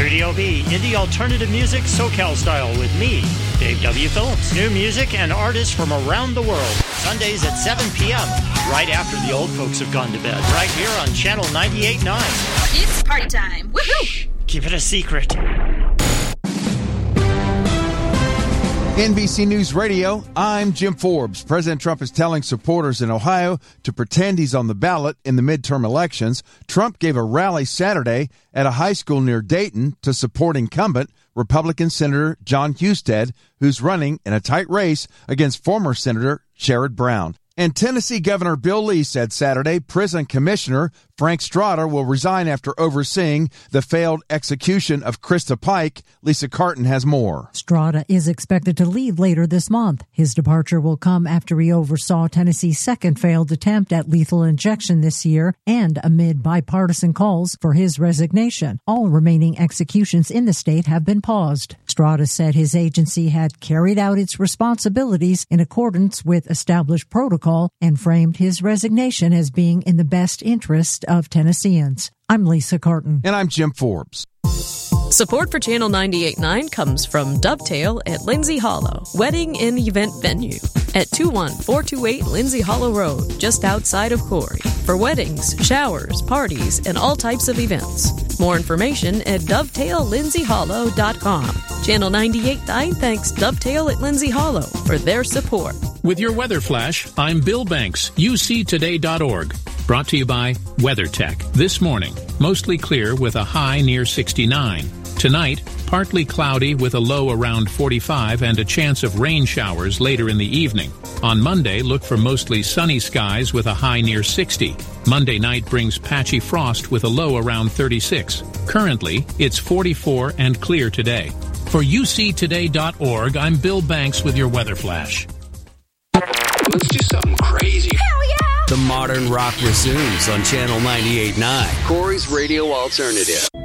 Studio B, indie alternative music, SoCal style with me, Dave W. Phillips. New music and artists from around the world. Sundays at 7 p.m., right after the old folks have gone to bed. Right here on Channel 98.9. It's party time. Woohoo! Keep it a secret. NBC News Radio, I'm Jim Forbes. President Trump is telling supporters in Ohio to pretend he's on the ballot in the midterm elections. Trump gave a rally Saturday at a high school near Dayton to support incumbent Republican Senator John Husted, who's running in a tight race against former Senator Sherrod Brown. And Tennessee Governor Bill Lee said Saturday prison commissioner Frank Strada will resign after overseeing the failed execution of Krista Pike. Lisa Carton has more. Strada is expected to leave later this month. His departure will come after he oversaw Tennessee's second failed attempt at lethal injection this year and amid bipartisan calls for his resignation. All remaining executions in the state have been paused. Strada said his agency had carried out its responsibilities in accordance with established protocol and framed his resignation as being in the best interest of Tennesseans. I'm Lisa Carton. And I'm Jim Forbes. Support for Channel 98.9 comes from Dovetail at Lindsay Hollow, wedding and event venue at 21428 Lindsay Hollow Road, just outside of Corey, for weddings, showers, parties, and all types of events. More information at dovetaillindsayhollow.com. Channel 98.9 thanks Dovetail at Lindsay Hollow for their support. With your weather flash, I'm Bill Banks, UCToday.org. Brought to you by WeatherTech. This morning, mostly clear with a high near 69. Tonight, partly cloudy with a low around 45 and a chance of rain showers later in the evening. On Monday, look for mostly sunny skies with a high near 60. Monday night brings patchy frost with a low around 36. Currently, it's 44 and clear today. For UCToday.org, I'm Bill Banks with your weather flash. Let's do something crazy. Hell yeah! The Modern Rock resumes on Channel 98.9, Corey's radio alternative.